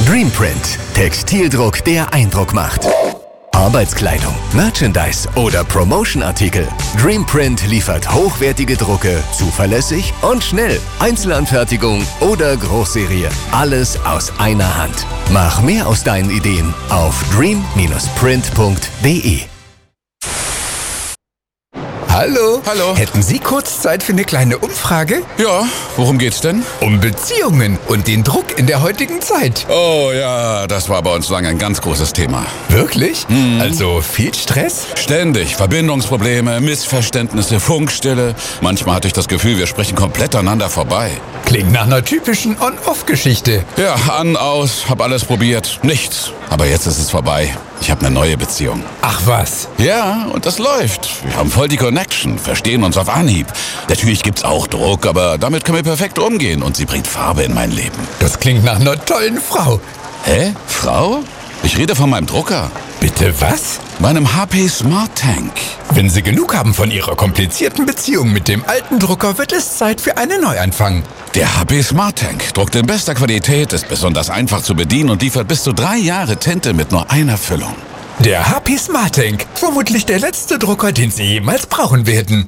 Dreamprint. Textildruck, der Eindruck macht. Arbeitskleidung, Merchandise oder Promotion-Artikel. Dreamprint liefert hochwertige Drucke, zuverlässig und schnell. Einzelanfertigung oder Großserie. Alles aus einer Hand. Mach mehr aus deinen Ideen auf dream-print.de. Hallo. Hallo. Hätten Sie kurz Zeit für eine kleine Umfrage? Ja, worum geht's denn? Um Beziehungen und den Druck in der heutigen Zeit. Oh ja, das war bei uns lange ein ganz großes Thema. Wirklich? Also viel Stress? Ständig Verbindungsprobleme, Missverständnisse, Funkstille. Manchmal hatte ich das Gefühl, wir sprechen komplett aneinander vorbei. Klingt nach einer typischen On-Off-Geschichte. Ja, an, aus, hab alles probiert. Nichts. Aber jetzt ist es vorbei. Ich habe eine neue Beziehung. Ach was? Ja, und das läuft. Wir haben voll die Connection, verstehen uns auf Anhieb. Natürlich gibt's auch Druck, aber damit können wir perfekt umgehen und sie bringt Farbe in mein Leben. Das klingt nach einer tollen Frau. Hä? Frau? Ich rede von meinem Drucker. Bitte was? Meinem HP Smart Tank. Wenn Sie genug haben von Ihrer komplizierten Beziehung mit dem alten Drucker, wird es Zeit für einen Neuanfang. Der HP Smart Tank druckt in bester Qualität, ist besonders einfach zu bedienen und liefert bis zu 3 Jahre Tinte mit nur einer Füllung. Der HP Smart Tank. Vermutlich der letzte Drucker, den Sie jemals brauchen werden.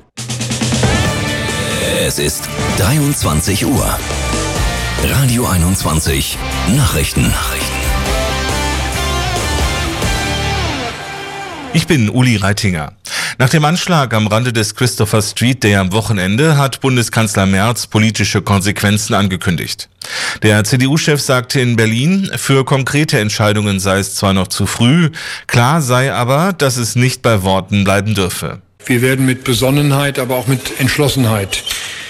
Es ist 23 Uhr. Radio 21 Nachrichten. Ich bin Uli Reitinger. Nach dem Anschlag am Rande des Christopher Street Day am Wochenende hat Bundeskanzler Merz politische Konsequenzen angekündigt. Der CDU-Chef sagte in Berlin, für konkrete Entscheidungen sei es zwar noch zu früh, klar sei aber, dass es nicht bei Worten bleiben dürfe. Wir werden mit Besonnenheit, aber auch mit Entschlossenheit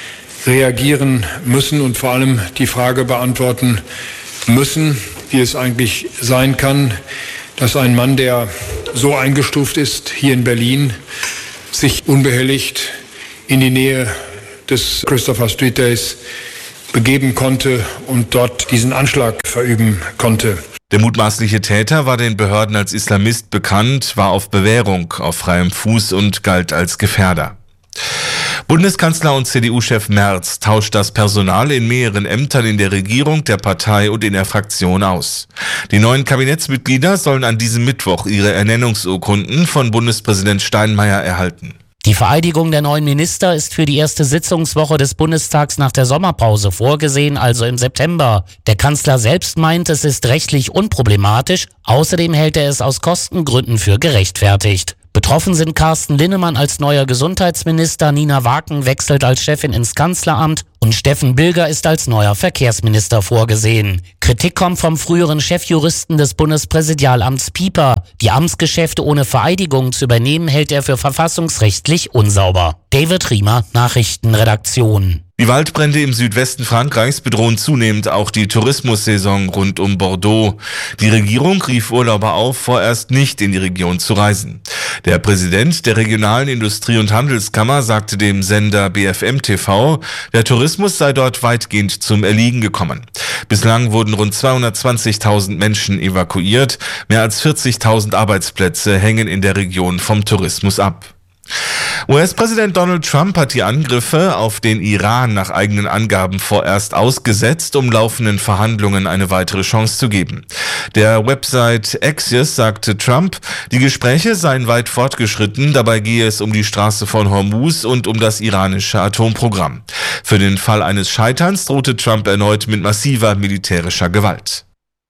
reagieren müssen und vor allem die Frage beantworten müssen, wie es eigentlich sein kann, dass ein Mann, der so eingestuft ist hier in Berlin, sich unbehelligt in die Nähe des Christopher Street Days begeben konnte und dort diesen Anschlag verüben konnte. Der mutmaßliche Täter war den Behörden als Islamist bekannt, war auf Bewährung auf freiem Fuß und galt als Gefährder. Bundeskanzler und CDU-Chef Merz tauscht das Personal in mehreren Ämtern in der Regierung, der Partei und in der Fraktion aus. Die neuen Kabinettsmitglieder sollen an diesem Mittwoch ihre Ernennungsurkunden von Bundespräsident Steinmeier erhalten. Die Vereidigung der neuen Minister ist für die erste Sitzungswoche des Bundestags nach der Sommerpause vorgesehen, also im September. Der Kanzler selbst meint, es ist rechtlich unproblematisch. Außerdem hält er es aus Kostengründen für gerechtfertigt. Betroffen sind Carsten Linnemann als neuer Gesundheitsminister, Nina Waken wechselt als Chefin ins Kanzleramt und Steffen Bilger ist als neuer Verkehrsminister vorgesehen. Kritik kommt vom früheren Chefjuristen des Bundespräsidialamts Pieper. Die Amtsgeschäfte ohne Vereidigung zu übernehmen, hält er für verfassungsrechtlich unsauber. David Riemer, Nachrichtenredaktion. Die Waldbrände im Südwesten Frankreichs bedrohen zunehmend auch die Tourismussaison rund um Bordeaux. Die Regierung rief Urlauber auf, vorerst nicht in die Region zu reisen. Der Präsident der regionalen Industrie- und Handelskammer sagte dem Sender BFM TV, der Tourismus sei dort weitgehend zum Erliegen gekommen. Bislang wurden rund 220.000 Menschen evakuiert. Mehr als 40.000 Arbeitsplätze hängen in der Region vom Tourismus ab. US-Präsident Donald Trump hat die Angriffe auf den Iran nach eigenen Angaben vorerst ausgesetzt, um laufenden Verhandlungen eine weitere Chance zu geben. Der Website Axios sagte Trump, die Gespräche seien weit fortgeschritten, dabei gehe es um die Straße von Hormuz und um das iranische Atomprogramm. Für den Fall eines Scheiterns drohte Trump erneut mit massiver militärischer Gewalt.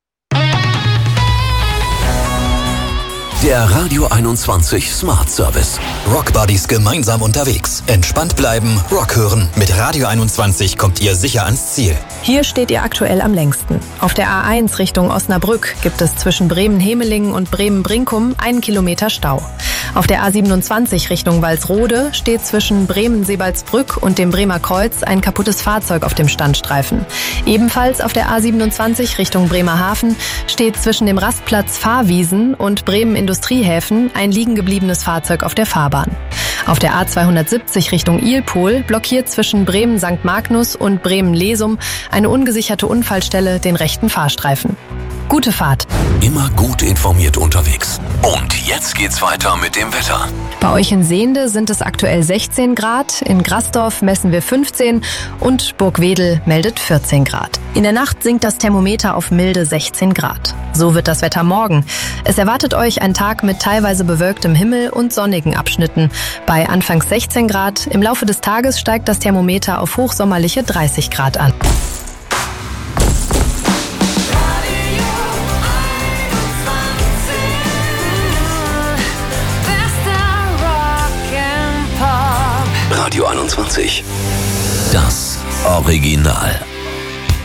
Der Radio 21 Smart Service. Rock Buddies gemeinsam unterwegs. Entspannt bleiben, Rock hören. Mit Radio 21 kommt ihr sicher ans Ziel. Hier steht ihr aktuell am längsten. Auf der A1 Richtung Osnabrück gibt es zwischen Bremen-Hemelingen und Bremen-Brinkum 1 Kilometer Stau. Auf der A27 Richtung Walsrode steht zwischen Bremen-Sebalsbrück und dem Bremer Kreuz ein kaputtes Fahrzeug auf dem Standstreifen. Ebenfalls auf der A27 Richtung Bremerhaven steht zwischen dem Rastplatz Fahrwiesen und Bremen-Industriehäfen ein liegen gebliebenes Fahrzeug auf der Fahrbahn. Auf der A270 Richtung Ilpol blockiert zwischen Bremen-St. Magnus und Bremen-Lesum eine ungesicherte Unfallstelle den rechten Fahrstreifen. Gute Fahrt. Immer gut informiert unterwegs. Und jetzt geht's weiter mit dem Wetter. Bei euch in Sehnde sind es aktuell 16 Grad, in Grasdorf messen wir 15 und Burgwedel meldet 14 Grad. In der Nacht sinkt das Thermometer auf milde 16 Grad. So wird das Wetter morgen. Es erwartet euch ein Tag mit teilweise bewölktem Himmel und sonnigen Abschnitten. Bei anfangs 16 Grad, im Laufe des Tages steigt das Thermometer auf hochsommerliche 30 Grad an. Radio 21. Das Original.